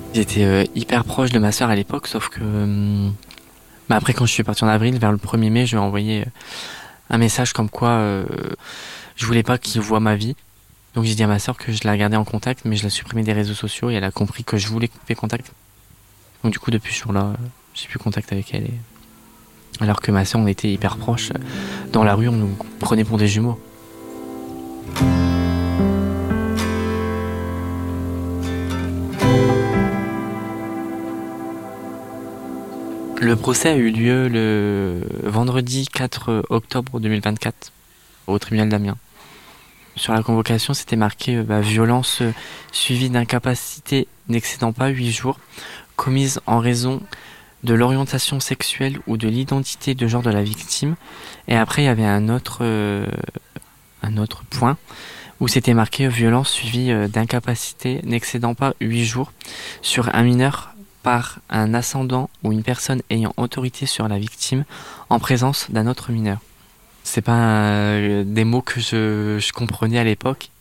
J'étais hyper proche de ma sœur à l'époque, sauf que après quand je suis parti en avril, vers le 1er mai, je lui ai envoyé un message comme quoi je voulais pas qu'il voie ma vie. Donc j'ai dit à ma sœur que je la gardais en contact, mais je la supprimais des réseaux sociaux et elle a compris que je voulais couper contact. Donc du coup depuis ce jour-là, j'ai plus contact avec elle. Alors que ma sœur, on était hyper proches. Dans la rue, on nous prenait pour des jumeaux. Le procès a eu lieu le vendredi 4 octobre 2024 au tribunal d'Amiens. Sur la convocation, c'était marqué violence suivie d'incapacité n'excédant pas 8 jours, commise en raison de l'orientation sexuelle ou de l'identité de genre de la victime. Et après, il y avait un autre point où c'était marqué violence suivie d'incapacité n'excédant pas 8 jours sur un mineur par un ascendant ou une personne ayant autorité sur la victime en présence d'un autre mineur. C'est pas des mots que je comprenais à l'époque.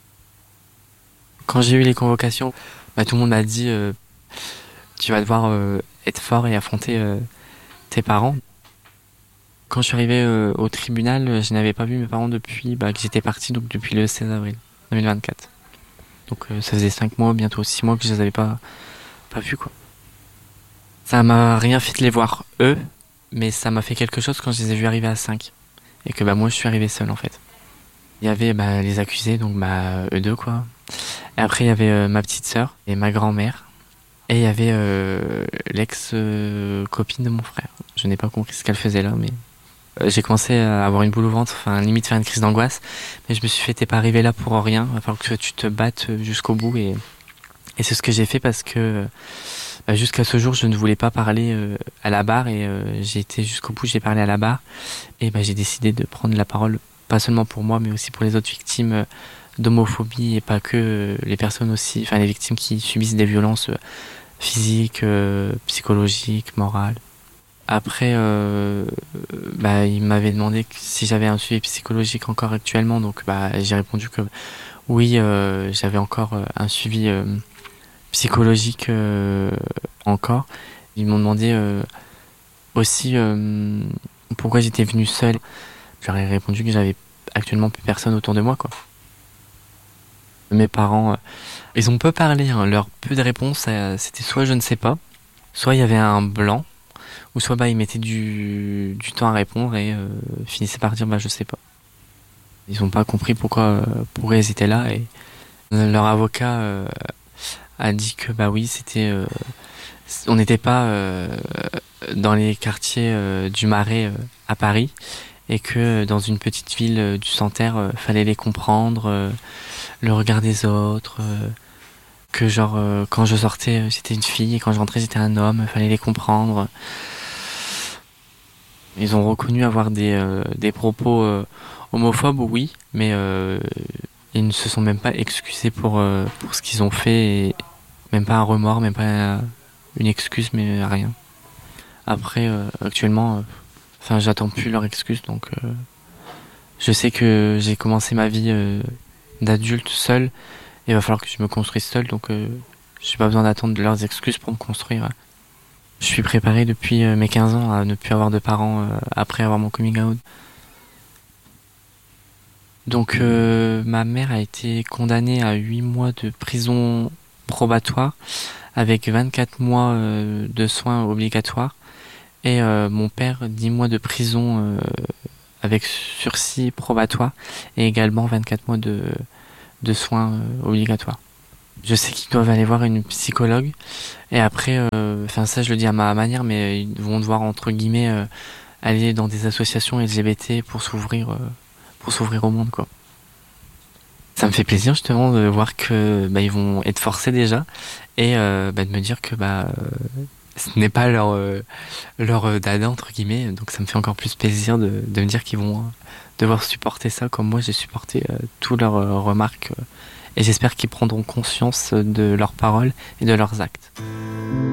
Quand j'ai eu les convocations, tout le monde m'a dit tu vas devoir être fort et affronter tes parents. Quand je suis arrivé au tribunal, je n'avais pas vu mes parents depuis que j'étais parti, donc depuis le 16 avril 2024. Donc ça faisait 5 mois, bientôt 6 mois que je les avais pas vus, quoi. Ça m'a rien fait de les voir eux, mais ça m'a fait quelque chose quand je les ai vus arriver à 5. Et que moi je suis arrivé seul en fait. Il y avait les accusés, donc eux deux quoi. Et après il y avait ma petite sœur et ma grand-mère. Et il y avait l'ex-copine de mon frère. Je n'ai pas compris ce qu'elle faisait là, mais j'ai commencé à avoir une boule au ventre, limite faire une crise d'angoisse. Mais je me suis fait, t'es pas arrivé là pour rien, il va falloir que tu te battes jusqu'au bout. Et c'est ce que j'ai fait parce que jusqu'à ce jour, je ne voulais pas parler à la barre et j'ai été jusqu'au bout, j'ai parlé à la barre. Et j'ai décidé de prendre la parole, pas seulement pour moi, mais aussi pour les autres victimes d'homophobie et pas que les personnes aussi, les victimes qui subissent des violences physiques, psychologiques, morales. Après, il m'avait demandé si j'avais un suivi psychologique encore actuellement, donc j'ai répondu que oui, j'avais encore un suivi psychologique encore. Ils m'ont demandé aussi pourquoi j'étais venu seul. J'aurais répondu que j'avais actuellement plus personne autour de moi, quoi. Mes parents, ils ont peu parlé, hein. Leur peu de réponses, c'était soit je ne sais pas, soit il y avait un blanc, ou soit ils mettaient du temps à répondre et finissaient par dire je sais pas. Ils ont pas compris pourquoi ils étaient là et leur avocat a dit que oui c'était on n'était pas dans les quartiers du Marais à Paris et que dans une petite ville du Santerre fallait les comprendre, le regard des autres, que quand je sortais j'étais une fille et quand je rentrais j'étais un homme, fallait les comprendre. Ils ont reconnu avoir des propos homophobes, oui, mais ils ne se sont même pas excusés pour ce qu'ils ont fait, et même pas un remords, même pas une excuse, mais rien. Après, actuellement, j'attends plus leur excuse, donc je sais que j'ai commencé ma vie d'adulte seul, et il va falloir que je me construise seul, donc j'ai pas besoin d'attendre leurs excuses pour me construire. Je suis préparé depuis mes 15 ans à ne plus avoir de parents après avoir mon coming out. Donc ma mère a été condamnée à 8 mois de prison probatoire avec 24 mois de soins obligatoires et mon père 10 mois de prison avec sursis probatoire et également 24 mois de soins obligatoires. Je sais qu'ils doivent aller voir une psychologue et après, ça je le dis à ma manière, mais ils vont devoir entre guillemets aller dans des associations LGBT pour s'ouvrir au monde, quoi. Ça me fait plaisir justement de voir que ils vont être forcés déjà et de me dire que ce n'est pas leur dada entre guillemets, donc ça me fait encore plus plaisir de me dire qu'ils vont devoir supporter ça comme moi j'ai supporté toutes leurs remarques et j'espère qu'ils prendront conscience de leurs paroles et de leurs actes.